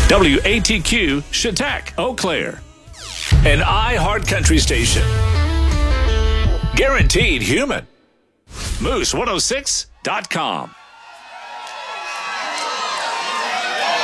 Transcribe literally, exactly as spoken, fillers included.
W A T Q, Chautauqua, Eau Claire. An iHeart Country station. Guaranteed human. Moose one oh six dot com.